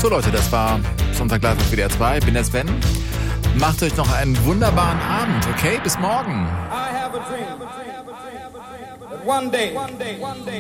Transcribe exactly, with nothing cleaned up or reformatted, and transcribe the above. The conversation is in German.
So Leute, das war Sonntag live auf W D R zwei. Ich bin der Sven. Macht euch noch einen wunderbaren Abend, okay? Bis morgen. I have a dream that one day, one day, one day